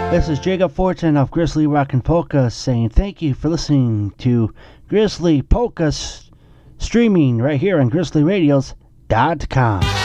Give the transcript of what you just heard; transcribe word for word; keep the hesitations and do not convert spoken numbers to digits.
This is Jacob Fortune of Grizzly Rock and Polka saying thank you for listening to Grizzly Polka s- streaming right here on grizzly radios dot com.